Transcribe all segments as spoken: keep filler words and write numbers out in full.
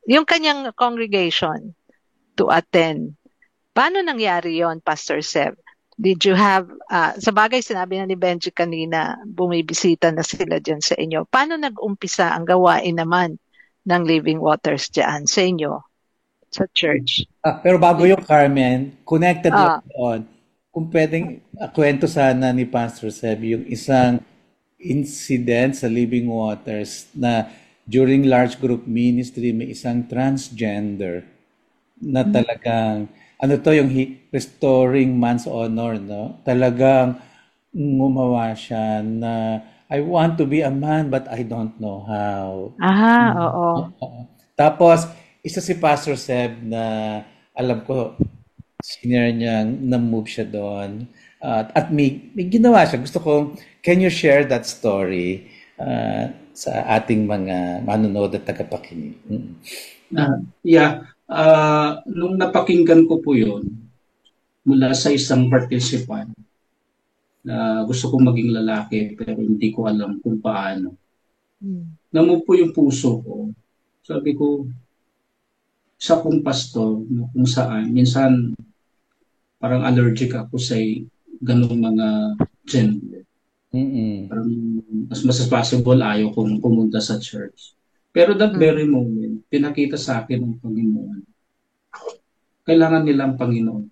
yung kanyang congregation to attend. Paano nangyari yon, Pastor Seb? Did you have, uh, sa bagay sinabi na ni Benji kanina, bumibisita na sila dyan sa inyo. Paano nag-umpisa ang gawain naman ng Living Waters dyan sa inyo, sa church? Ah, pero bago yung Carmen, connected lang Ah, doon. Kung pwedeng ah, kwento sana ni Pastor Seb yung isang incident sa Living Waters na during large group ministry may isang transgender na talagang ano to yung he- restoring man's honor, no? Talagang gumawa siya na I want to be a man but I don't know how. ah, oo. Oo. Tapos isa si Pastor Seb na alam ko senior niyang na-move siya doon. At at may, may ginawa siya. Gusto ko, can you share that story uh, sa ating mga manonood at tagapakinig? Mm. Ah, yeah. Ah, nung napakinggan ko po yun, mula sa isang participant na gusto kong maging lalaki pero hindi ko alam kung paano. Hmm. Namu po yung puso ko. Sabi ko, sa kong pastor, no, kung saan, minsan parang allergic ako sa ganung mga gender. Mm-mm. Parang as much as possible, ayaw kong pumunta sa church. Pero that very moment, pinakita sa akin ng Panginoon. Kailangan nilang Panginoon.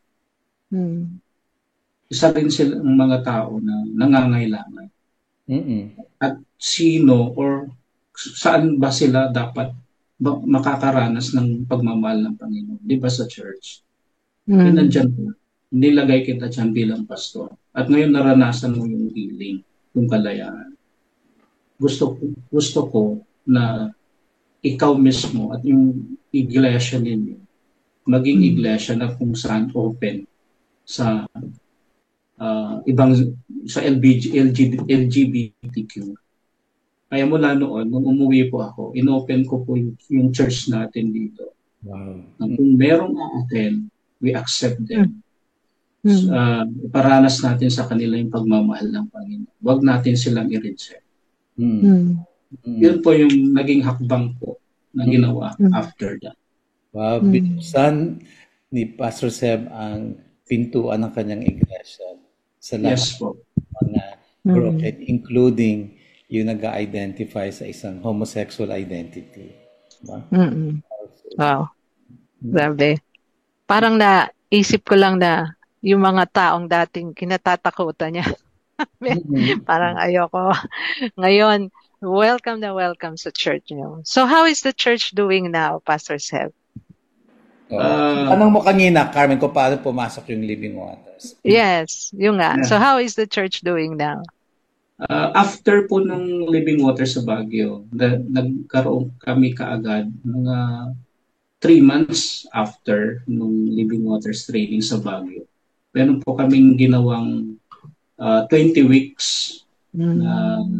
Hmm. Isa rin sila ang mga tao na nangangailangan. Mm-mm. At sino or saan ba sila dapat ba- makakaranas ng pagmamahal ng Panginoon? Di ba sa church? Hmm. Yun nandyan po. Nilagay kita dyan bilang pastor. At ngayon naranasan mo yung healing, yung kalayaan. Gusto ko, gusto ko na ikaw mismo at yung iglesia ninyo maging iglesia na kung saan open sa uh, ibang sa L B G, L G, L G B T Q. Kaya mula noon, nung umuwi po ako, inopen ko po yung, yung church natin dito. Wow. Na kung merong a-attend, we accept them. Hmm. Uh, paranas natin sa kanila yung pagmamahal ng Panginoon. Huwag natin silang i-reject. Mm. Hmm. Mm. Yun po yung naging hakbang po na ginawa Mm. after that. Wow, Mm. binuksan ni Pastor Seb ang pintuan ng kanyang iglesia sa lahat Yes po. ng mga broken, including yung nag-identify sa isang homosexual identity. Diba? Mm-mm. Wow. Grabe. Parang naisip ko lang na yung mga taong dating kinatatakutan niya. Parang ayoko. Ngayon, welcome na welcome sa church niyo. So how is the church doing now, Pastor Seb? Oh. Uh, Tanong mo kanina, Carmen, kung paano pumasok yung Living Waters. Yes, yung nga. Yeah. So how is the church doing now? Uh, after po ng Living Waters sa Baguio, na, nagkaroon kami kaagad mga three months after nung Living Waters training sa Baguio. Meron po kaming ginawang uh, twenty weeks Mm. na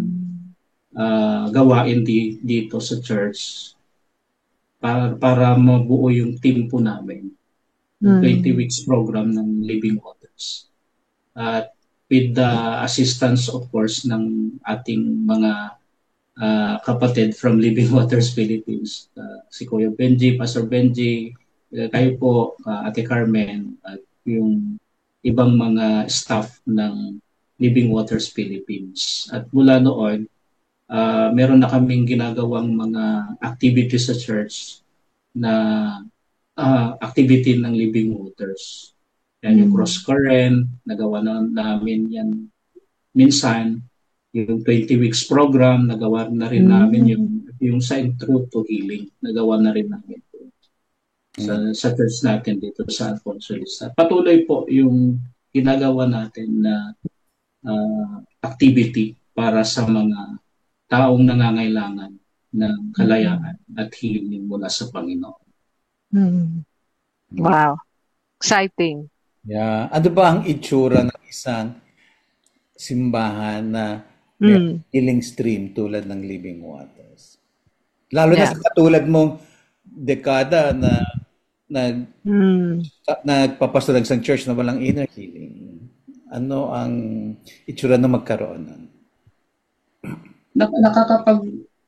uh, gawain di, dito sa church para, para mabuo yung team po namin. Mm. twenty weeks program ng Living Waters. At with the assistance, of course, ng ating mga uh, kapatid from Living Waters Philippines. Uh, si Kuya Benji, Pastor Benji, uh, kayo po, uh, Ate Carmen, at yung ibang mga staff ng Living Waters Philippines. At mula noon, uh, meron na kaming ginagawang mga activities sa church na uh, activity ng Living Waters. Yan yung cross current, nagawa na namin yan minsan. Yung twenty weeks program, nagawa na rin namin yung yung Sign Truth to Healing, nagawa na rin namin po sa, sa church natin dito sa Alfonso Lista. Patuloy po yung ginagawa natin na uh, activity para sa mga taong nangangailangan ng kalayaan at healing mula sa Panginoon. Mm. Wow. Exciting. Yeah. Ano ba ang itsura ng isang simbahan na may Mm. healing stream tulad ng Living Waters? Lalo Yeah. na sa katulad mong dekada na nag Mm. nagpapastol ng isang church na walang inner healing. Ano ang itsura na magkaroon nun? Nak- nakakapag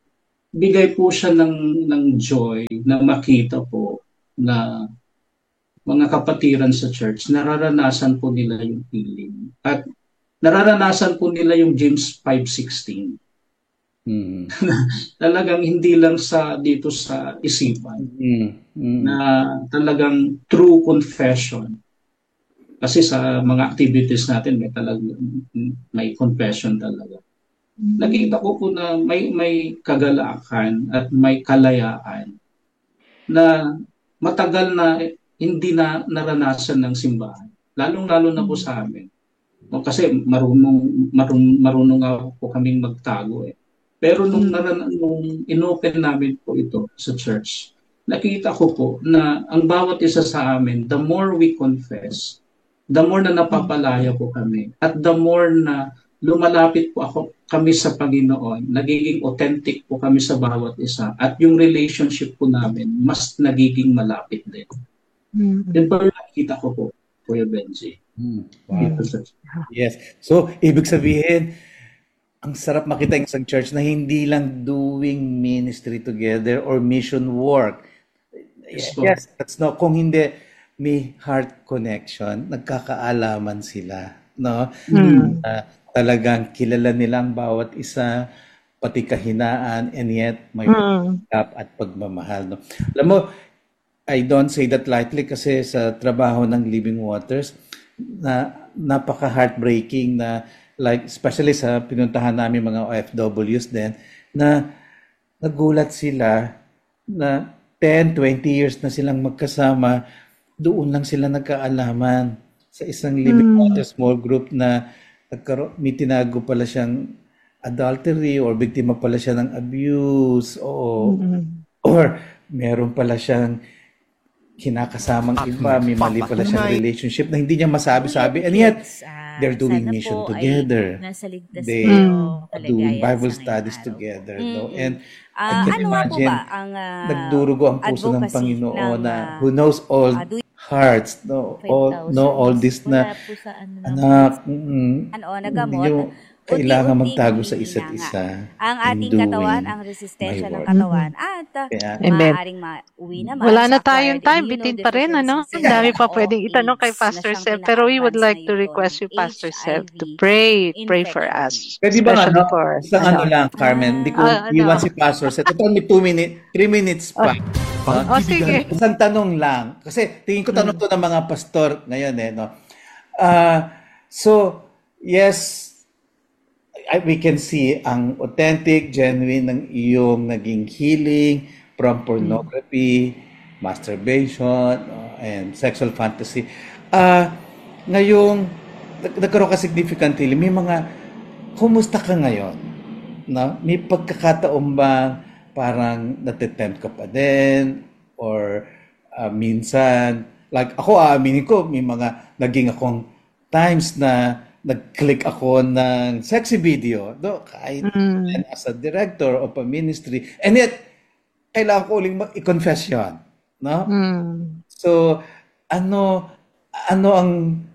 bigay po siya ng, ng joy na makita po na mga kapatiran sa church, nararanasan po nila yung healing. At nararanasan po nila yung James five sixteen. Mm. Talagang hindi lang sa dito sa isipan, Mm. Mm. na talagang true confession. Kasi sa mga activities natin may talagang may confession talaga. Nakita ko po na may may kagalakan at may kalayaan na matagal na hindi na naranasan ng simbahan. Lalong-lalo na po sa amin. No, kasi marunong marunong, marunong ako po kaming magtago eh. Pero nung, naran, nung inopen namin po ito sa church, nakita ko po na ang bawat isa sa amin, the more we confess, the more na napapalaya po kami, at the more na lumalapit po ako kami sa Panginoon, nagiging authentic po kami sa bawat isa, at yung relationship po namin, mas nagiging malapit din. Mm-hmm. Yan po yung nakita ko po, Kuya Benji. Mm, wow. Yes. So, ibig sabihin, ang sarap makita yung isang church na hindi lang doing ministry together or mission work. Yes, yes, that's no. Kung hindi, may heart connection, nagkakaalaman sila, no? Mm. Uh, talagang kilala nilang bawat isa, pati kahinaan, and yet may mm. at pagmamahal, no? Alam mo, I don't say that lightly kasi sa trabaho ng Living Waters, na napaka-heartbreaking na, like, especially sa pinuntahan namin mga O F Ws din, na nagulat sila na ten, twenty years na silang magkasama, doon lang sila nagkaalaman sa isang Living mm. Water small group na nagkaro- may tinago pala siyang adultery or biktima pala siya ng abuse o mm-hmm. or meron pala siyang kinakasamang iba, may mali pala siyang relationship na hindi niya masabi-sabi, and yet they're doing sana mission together. They mm. do Bible studies together. Mm. No? And uh, I can ano imagine, ba ang, uh, nagdurugo ang puso ng Panginoon ng, na who knows all uh, hearts, no? All, know all this na, ano, anak, mm, ano, nagamot, kailangan magtago sa isa't isa. Ang ating katawan, ang resistensya ng katawan, at uh, maaaring mauwi naman. Wala na tayong time, bitin pa rin, ano? Ang dami pa pwedeng itanong kay Pastor Seb, pero we would like to request you, Pastor Seb, to pray, pray for us. Pwede ba ano, for, isang ano, ano lang, Carmen, hindi ko uh, iwan ano. Si Pastor Seb. Ito may two minutes, three minutes pa. Oh, uh, oh sige. Isang tanong lang, kasi tingin ko tanong to ng mga pastor ngayon, eh, no? Uh, so, yes, we can see ang authentic, genuine ng iyong naging healing from pornography, mm. masturbation, uh, and sexual fantasy. Uh, ngayong, nagkaroon ka significant healing, may mga, kumusta ka ngayon? No? May pagkakataon ba parang natitempt ka pa din? Or uh, minsan, like ako, aaminin ko, may mga naging akong times na nag-click ako ng sexy video, no? Kahit mm. as a director of a ministry. And yet, kailangan ko uling i-confess yun, no? Mm. So, ano, ano ang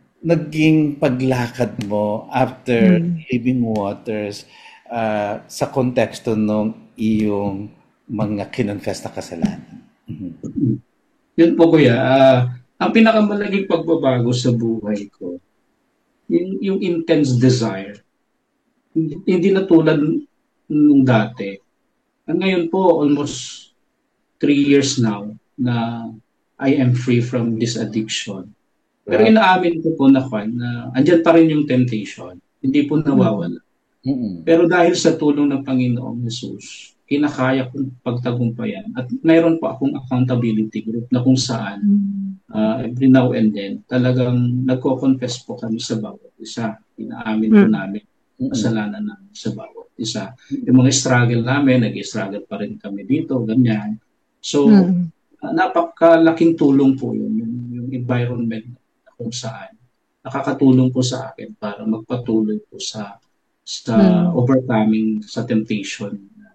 naging paglakad mo after mm. Living Waters uh, sa konteksto ng iyong mga kinonfess na kasalanan? Mm-hmm. Yun po, Kuya. Uh, ang pinakamalaging pagbabago sa buhay ko, yung, yung intense desire. Hindi, hindi na tulad nung dati. At ngayon po, almost three years now na I am free from this addiction. Pero wow. Inaamin ko po na kwan na andyan pa rin yung temptation. Hindi po nawawala. Mm-hmm. Pero dahil sa tulong ng Panginoong Jesus, kinakaya kong pagtagumpayan. At mayroon po akong accountability group na kung saan uh, every now and then talagang nagko-confess po kami sa bawat isa. Inaamin po namin kasalanan namin sa bawat isa. Yung mga struggle namin, nag-struggle pa rin kami dito, ganyan. So, uh, napakalaking tulong po yun, yung, yung environment kung saan nakakatulong po sa akin para magpatuloy po sa sa hmm. overcoming sa temptation na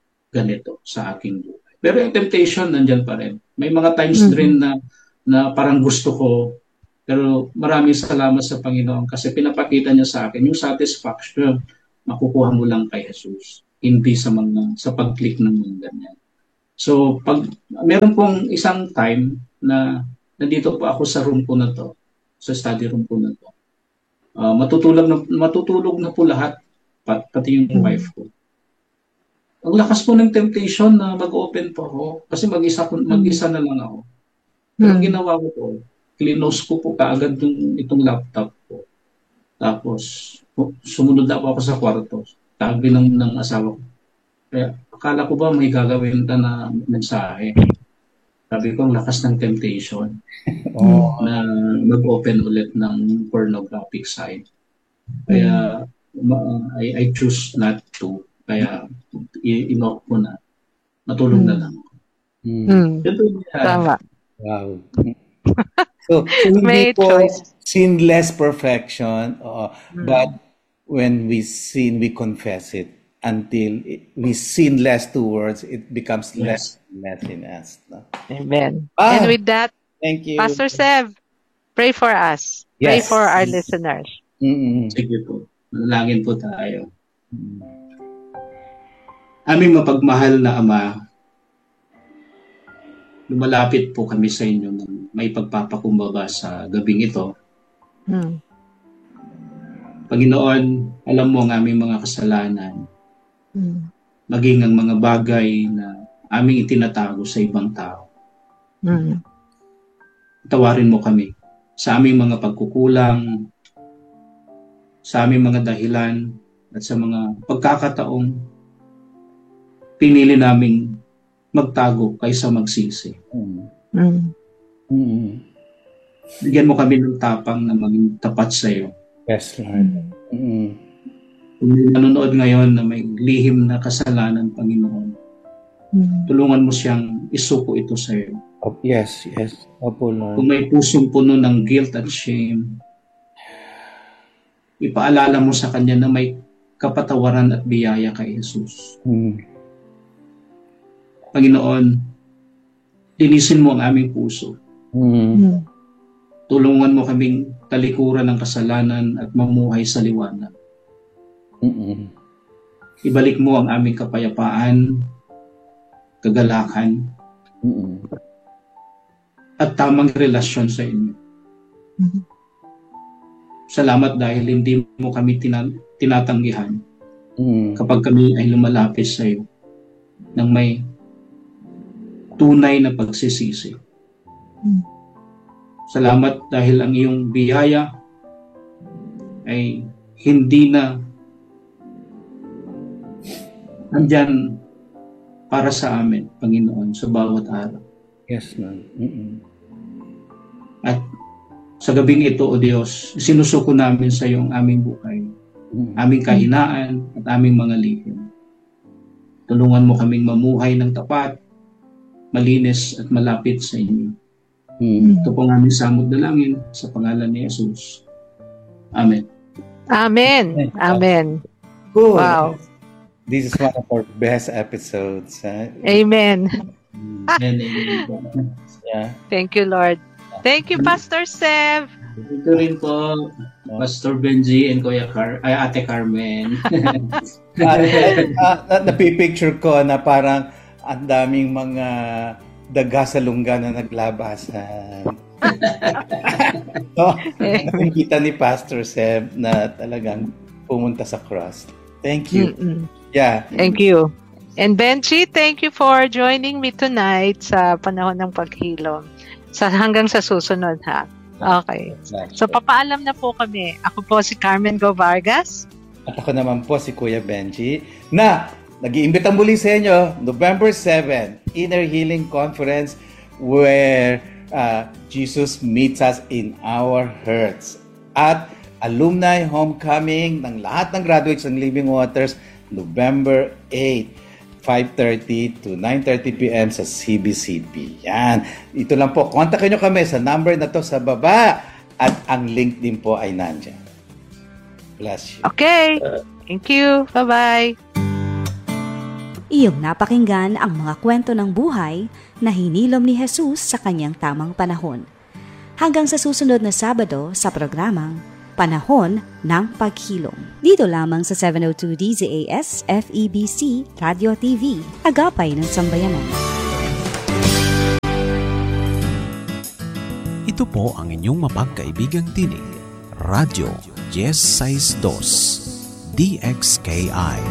ganito sa aking buhay. Pero yung temptation nandyan pa rin. May mga times hmm. rin na na parang gusto ko, pero maraming salamat sa Panginoon kasi pinapakita niya sa akin yung satisfaction makukuha mo lang kay Jesus. hindi sa mga sa pag-click ng mga ganyan. So, pag meron pong isang time na nandito po ako sa room po na to, sa study room po na to. Uh, matutulog na matutulog na po lahat, pati yung mm-hmm. wife ko. Ang lakas po ng temptation na mag-open po ako kasi mag-isa mag-isa na lang ako. Pero mm-hmm. ginawa ko po, close ko po kaagad yung itong laptop ko. Tapos sumunod na po ako sa kwarto. Sabi ng ng asawa ko. Kaya akala ko ba may gagawin ka na mensahe. Sabi ko, ang lakas ng temptation oh. na mag-open ulit ng pornographic site. Kaya mm. I, I choose not to. Kaya i-knock ko na. Matulog mm. na lang. Mm. Tama. Wow. So, hindi po sinless perfection, uh, mm. but when we sin, we confess it. Until it, we sin less towards, it becomes less and less in us. No? Amen. Ah, and with that, thank you. Pastor Sev, pray for us. Yes. Pray for our listeners. Mm-hmm. Sige po. Manalangin po tayo. Mm-hmm. Aming mapagmahal na Ama, lumalapit po kami sa inyo ng may pagpapakumbaba sa gabing ito. Mm. Panginoon, alam mo ang aming mga kasalanan. Mm. Maging ang mga bagay na aming itinatago sa ibang tao. Mm. Tawarin mo kami sa aming mga pagkukulang, sa aming mga dahilan, at sa mga pagkakataong pinili naming magtago kaysa magsisi. Mm. Mm. Bigyan mo kami ng tapang na maging tapat sa iyo. Yes, Lord. Mm. Kung may nanonood ngayon na may lihim na kasalanan, Panginoon, mm. tulungan mo siyang isuko ito sa iyo. Oh, yes, yes. Opo, Lord. Kung may pusong puno ng guilt at shame, ipaalala mo sa kanya na may kapatawaran at biyaya kay Jesus. Mm. Panginoon, linisin mo ang aming puso. Mm. Tulungan mo kaming talikuran ng kasalanan at mamuhay sa liwanag. Mm-mm. Ibalik mo ang aming kapayapaan, kagalakan, Mm-mm. at tamang relasyon sa inyo. Mm-hmm. Salamat dahil hindi mo kami tina- tinatanggihan mm-hmm. kapag kami ay lumalapit sa iyo ng may tunay na pagsisisi. Mm-hmm. Salamat dahil ang iyong biyaya ay hindi na andyan para sa amin, Panginoon, sa bawat araw. Yes, Lord. Mm-mm. At sa gabing ito, O Diyos, sinusuko namin sa iyong aming buhay, mm-hmm. aming kahinaan at aming mga lihim. Tulungan mo kaming mamuhay ng tapat, malinis at malapit sa inyo. Mm-hmm. Ito po ang aming samod na langin sa pangalan ni Jesus. Amen. Amen. Amen. Cool. Wow. This is one of our best episodes. Huh? Amen. Amen. Yeah. Thank you, Lord. Thank you, Pastor Sev. Thank you rin po, Pastor Benji and Kuya Car ay Ate Carmen. uh, uh, napipicture ko na parang ang daming mga daga sa lungga na naglabasan. So, nakikita ni Pastor Sev na talagang pumunta sa cross. Thank you. Mm-mm. Yeah. Thank you. And Benji, thank you for joining me tonight sa panahon ng paghilom. Sa hanggang sa susunod, ha? Okay. So, papaalam na po kami. Ako po si Carmen Go Vargas. At ako naman po si Kuya Benji na nag-iimbita muli sa inyo November seventh, Inner Healing Conference where uh, Jesus meets us in our hearts. At Alumni Homecoming ng lahat ng graduates ng Living Waters, November eighth, five thirty to nine thirty p.m. sa C B C P. Yan. Ito lang po. Kontakin nyo kami sa number na to sa baba at ang link din po ay nandyan. Bless you. Okay. Thank you. Bye-bye. Iyong napakinggan ang mga kwento ng buhay na hinilom ni Jesus sa kanyang tamang panahon. Hanggang sa susunod na Sabado sa programang Panahon ng Paghilom. Dito lamang sa seven oh two D Z A S F E B C Radio T V, Agapay ng Sambayanan. Ito po ang inyong mapagkaibigang tinig, Radyo Yes Sais Dos, D X K I.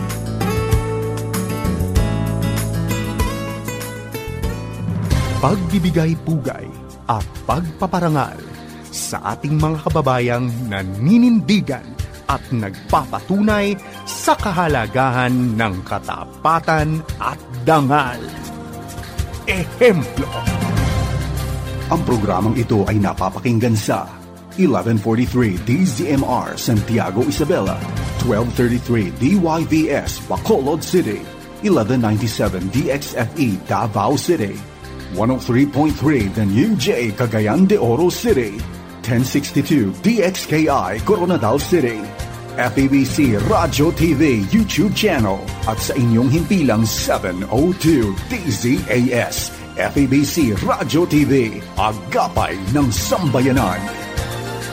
Pagbibigay pugay at pagpaparangal sa ating mga kababayang naninindigan at nagpapatunay sa kahalagahan ng katapatan at dangal. Ehemplo. Ang programang ito ay napapakinggan sa eleven forty-three D Z M R Santiago Isabela, twelve thirty-three D Y V S Bacolod City, eleven ninety-seven D X F E Davao City, one oh three point three The New J Cagayan de Oro City, ten sixty-two D X K I Coronadal City, F E B C Radio T V YouTube channel at sa inyong himpilang seven oh two D Z A S F E B C Radio T V, Agapay ng Sambayanan.